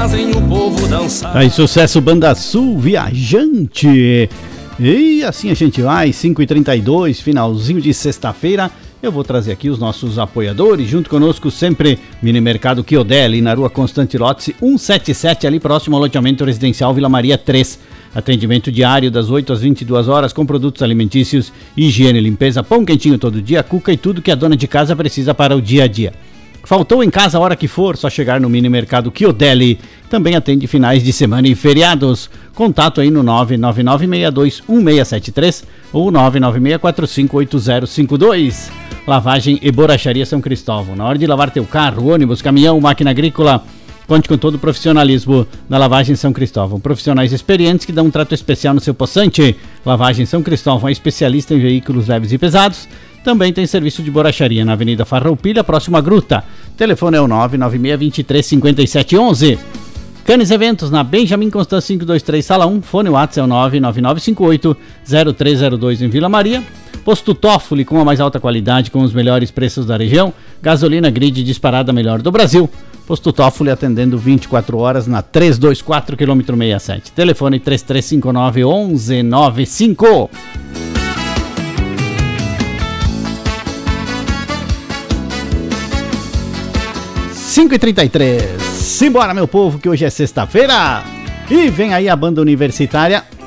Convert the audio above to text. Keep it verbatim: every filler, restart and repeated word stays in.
fazem o povo dançar. Aí, sucesso Banda Sul, Viajante. E assim a gente vai, cinco e trinta e dois, finalzinho de sexta-feira. Eu vou trazer aqui os nossos apoiadores, junto conosco sempre, Mini Mercado Chiodé, ali na rua Constante Lotzi, cento e setenta e sete, ali próximo ao loteamento residencial Vila Maria três. Atendimento diário das oito às vinte e duas horas, com produtos alimentícios, higiene e limpeza, pão quentinho todo dia, cuca e tudo que a dona de casa precisa para o dia a dia. Faltou em casa a hora que for, só chegar no Mini Mercado Chiodé. Também atende finais de semana e feriados. Contato aí no nove nove nove seis dois um seis sete três ou nove nove seis quatro cinco oito zero cinco dois. Lavagem e Borracharia São Cristóvão. Na hora de lavar teu carro, ônibus, caminhão, máquina agrícola, conte com todo o profissionalismo da Lavagem São Cristóvão. Profissionais experientes que dão um trato especial no seu poçante. Lavagem São Cristóvão é especialista em veículos leves e pesados. Também tem serviço de borracharia na Avenida Farroupilha, próximo à Gruta. Telefone é o nove nove seis dois três cinco sete um um. Canes Eventos na Benjamin Constant quinhentos e vinte e três, Sala um. Fone WhatsApp é o nove nove nove cinco oito zero três zero dois em Vila Maria. Posto Toffoli com a mais alta qualidade, com os melhores preços da região. Gasolina Grid disparada melhor do Brasil. Posto Toffoli atendendo vinte e quatro horas na trezentos e vinte e quatro, quilômetro sessenta e sete. Telefone três três cinco nove um um nove cinco. cinco e trinta e três. Simbora, meu povo, que hoje é sexta-feira. E vem aí a banda universitária